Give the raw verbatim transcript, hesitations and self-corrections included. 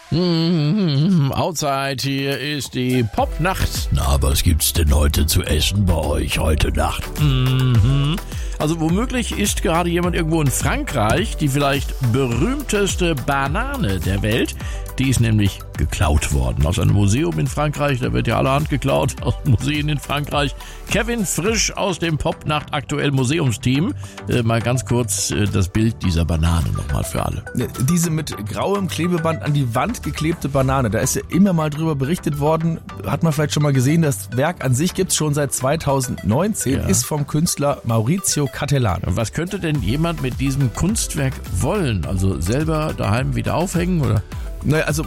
Mm, outside, hier ist die Popnacht. Na, was gibt's denn heute zu essen bei euch heute Nacht? Mm-hmm. Also womöglich isst gerade jemand irgendwo in Frankreich die vielleicht berühmteste Banane der Welt. Die ist nämlich geklaut worden aus einem Museum in Frankreich. Da wird ja allerhand geklaut aus Museen in Frankreich. Kevin Frisch aus dem Popnacht aktuell Museumsteam. Äh, mal ganz kurz äh, das Bild dieser Banane nochmal für alle. Diese mit grauem Klebeband an die Wand geklebte Banane, da ist ja immer mal drüber berichtet worden, hat man vielleicht schon mal gesehen, das Werk an sich gibt's schon seit zweitausendneunzehn, ja. Ist vom Künstler Maurizio Cattelan. Was könnte denn jemand mit diesem Kunstwerk wollen? Also selber daheim wieder aufhängen oder? Naja, also